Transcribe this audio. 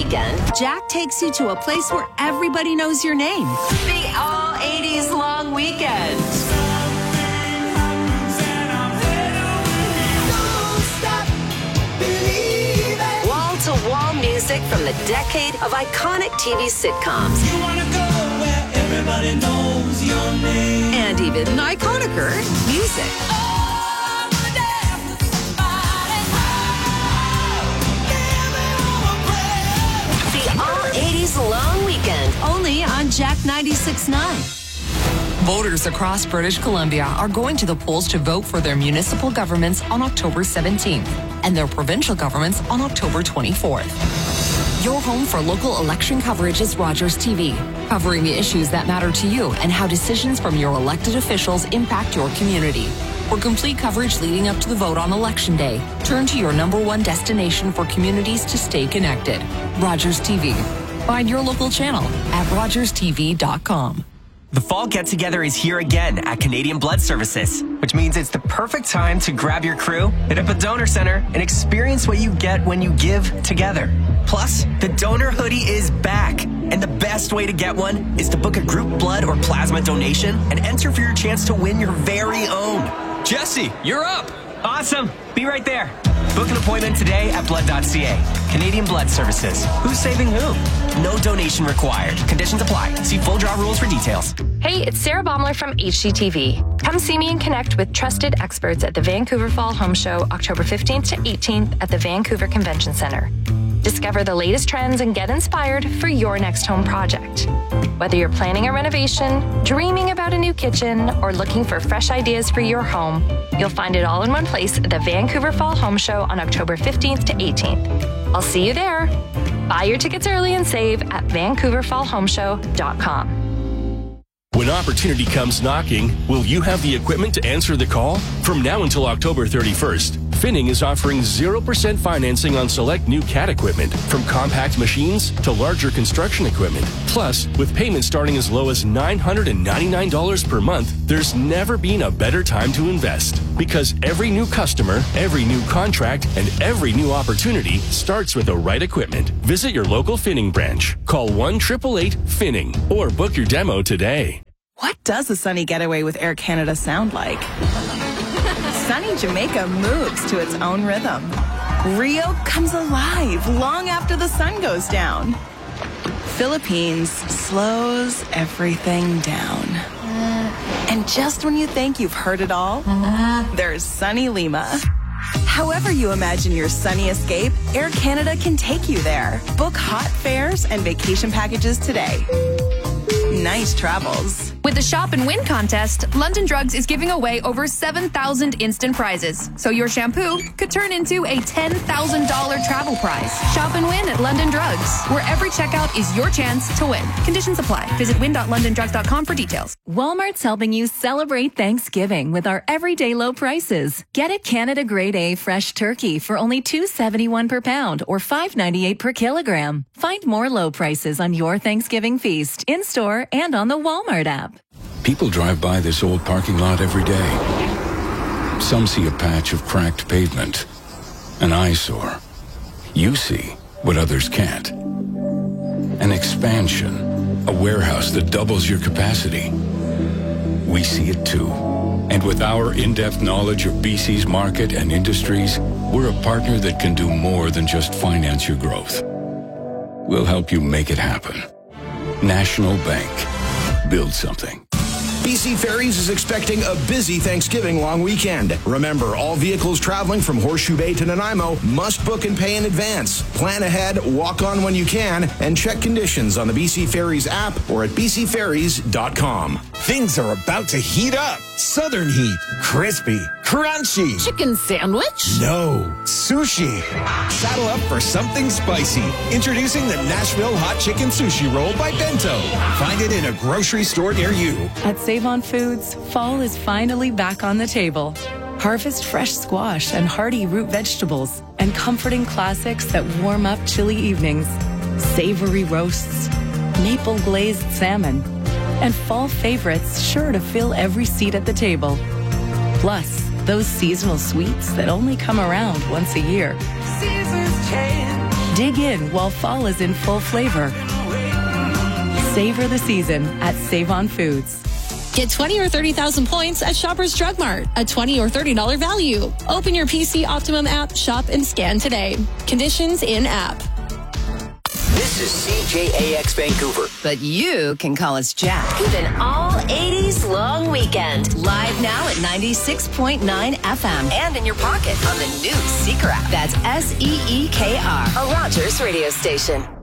weekend, Jack takes you to a place where everybody knows your name. the All 80s Long Weekend. Wall-to-wall music from the decade of iconic TV sitcoms. You wanna go where everybody knows your name. And even iconicer music. The All 80s Long Weekend. Only on Jack 96.9. Voters across British Columbia are going to the polls to vote for their municipal governments on October 17th and their provincial governments on October 24th. Your home for local election coverage is Rogers TV, covering the issues that matter to you and how decisions from your elected officials impact your community. For complete coverage leading up to the vote on Election Day, turn to your #1 destination for communities to stay connected. Rogers TV. Find your local channel at rogerstv.com. The fall get-together is here again at Canadian Blood Services, which means it's the perfect time to grab your crew, hit up a donor center, and experience what you get when you give together. Plus, the donor hoodie is back, and the best way to get one is to book a group blood or plasma donation and enter for your chance to win your very own. Jesse, you're up! Awesome! Be right there. Book an appointment today at blood.ca. Canadian Blood Services. Who's saving who? No donation required. Conditions apply. See full draw rules for details. Hey, it's Sarah Baumler from HGTV. Come see me and connect with trusted experts at the Vancouver Fall Home Show, October 15th to 18th at the Vancouver Convention Center. Discover the latest trends and get inspired for your next home project. Whether you're planning a renovation, dreaming about a new kitchen, or looking for fresh ideas for your home, you'll find it all in one place at the Vancouver Fall Home Show on October 15th to 18th. I'll see you there. Buy your tickets early and save at vancouverfallhomeshow.com. When opportunity comes knocking, will you have the equipment to answer the call? From now until October 31st, Finning is offering 0% financing on select new CAT equipment, from compact machines to larger construction equipment. Plus, with payments starting as low as $999 per month, there's never been a better time to invest. Because every new customer, every new contract, and every new opportunity starts with the right equipment. Visit your local Finning branch. Call 1-888-FINNING or book your demo today. What does a sunny getaway with Air Canada sound like? Sunny Jamaica moves to its own rhythm. Rio comes alive long after the sun goes down. Philippines slows everything down. And just when you think you've heard it all, there's sunny Lima. However you imagine your sunny escape, Air Canada can take you there. Book hot fares and vacation packages today. Nice travels. With the Shop and Win contest, London Drugs is giving away over 7,000 instant prizes. So your shampoo could turn into a $10,000 travel prize. Shop and win at London Drugs, where every checkout is your chance to win. Conditions apply. Visit win.londondrugs.com for details. Walmart's helping you celebrate Thanksgiving with our everyday low prices. Get a Canada Grade A fresh turkey for only $2.71 per pound or $5.98 per kilogram. Find more low prices on your Thanksgiving feast in-store and on the Walmart app. People drive by this old parking lot every day. Some see a patch of cracked pavement, an eyesore. You see what others can't. An expansion, a warehouse that doubles your capacity. We see it too. And with our in-depth knowledge of BC's market and industries, we're a partner that can do more than just finance your growth. We'll help you make it happen. National Bank. Build something. BC Ferries is expecting a busy Thanksgiving long weekend. Remember, all vehicles traveling from Horseshoe Bay to Nanaimo must book and pay in advance. Plan ahead, walk on when you can, and check conditions on the BC Ferries app or at bcferries.com. Things are about to heat up. Southern heat. Crispy. Crunchy. Chicken sandwich? No. Sushi. Saddle up for something spicy. Introducing the Nashville Hot Chicken Sushi Roll by Bento. Find it in a grocery store near you. At Save On Foods, fall is finally back on the table. Harvest fresh squash and hearty root vegetables and comforting classics that warm up chilly evenings. Savory roasts, maple glazed salmon, and fall favorites sure to fill every seat at the table. Plus, those seasonal sweets that only come around once a year. Seasons change, Dig in while fall is in full flavor. Savor the season at Save-On Foods. Get 20 or 30,000 points at Shoppers Drug Mart, a $20 or $30 value. Open your PC Optimum app, shop, and scan today. Conditions in-app. This is CJAX Vancouver. But you can call us Jack. With an all-80s long weekend. Live now at 96.9 FM. And in your pocket on the new Seeker app. That's SEEKR, a Rogers radio station.